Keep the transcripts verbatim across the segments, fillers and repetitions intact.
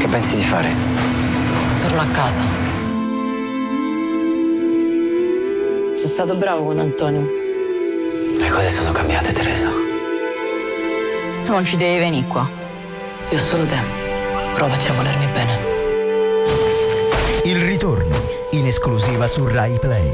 Che pensi di fare? Torno a casa. Sei stato bravo con Antonio. Le cose sono cambiate, Teresa. Tu non ci devi venire qua. Io ho solo te. Provaci a volermi bene. Il ritorno, in esclusiva su Rai Play.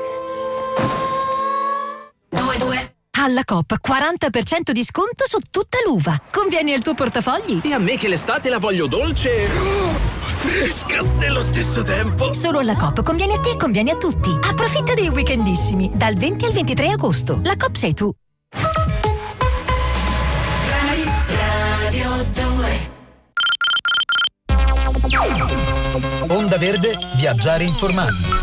due due Alla Coop quaranta per cento di sconto su tutta l'uva. Convieni al tuo portafogli? E a me che l'estate la voglio dolce, oh, fresca nello stesso tempo. Solo alla Coop conviene a te e conviene a tutti. Approfitta dei weekendissimi dal venti al ventitré agosto. La Coop sei tu. Rai Radio due. Onda Verde, viaggiare informati.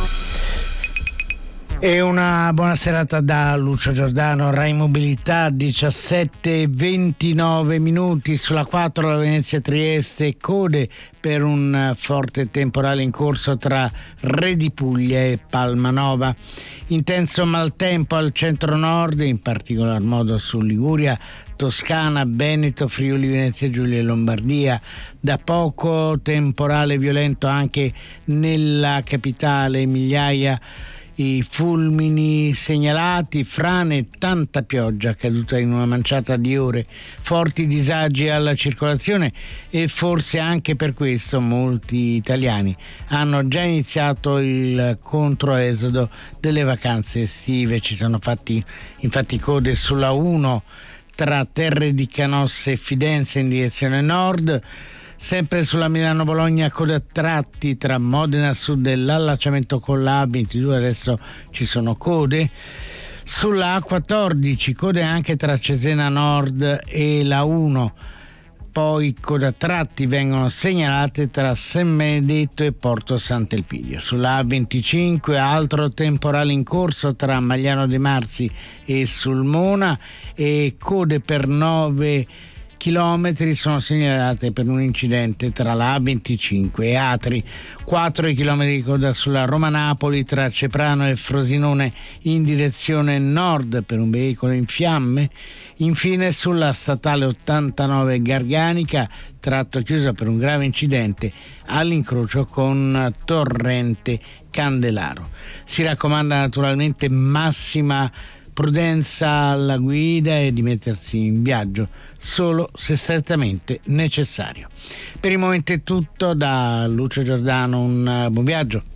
E una buona serata da Lucio Giordano. Rai Mobilità, diciassette e ventinove minuti sulla quattro, la Venezia Trieste, code per un forte temporale in corso tra Re di Puglia e Palmanova. Intenso maltempo al centro-nord, in particolar modo su Liguria, Toscana, Veneto, Friuli, Venezia Giulia e Lombardia. Da poco temporale violento anche nella capitale, migliaia i fulmini segnalati, frane e tanta pioggia caduta in una manciata di ore, forti disagi alla circolazione e forse anche per questo molti italiani hanno già iniziato il controesodo delle vacanze estive. Ci sono fatti infatti code sulla uno tra Terre di Canosse e Fidenza in direzione nord. Sempre sulla Milano-Bologna coda a tratti tra Modena Sud e l'allacciamento con la A ventidue, adesso ci sono code. Sulla A quattordici code anche tra Cesena Nord e la uno, poi code a tratti vengono segnalate tra San Benedetto e Porto Sant'Elpidio. Sulla A venticinque altro temporale in corso tra Magliano de Marsi e Sulmona e code per nove chilometri sono segnalate per un incidente tra la A venticinque e Atri. quattro chilometri di coda sulla Roma-Napoli tra Ceprano e Frosinone in direzione nord per un veicolo in fiamme. Infine sulla statale ottantanove Garganica, tratto chiuso per un grave incidente all'incrocio con Torrente Candelaro. Si raccomanda naturalmente massima prudenza alla guida e di mettersi in viaggio solo se strettamente necessario. Per il momento è tutto, da Lucio Giordano un buon viaggio.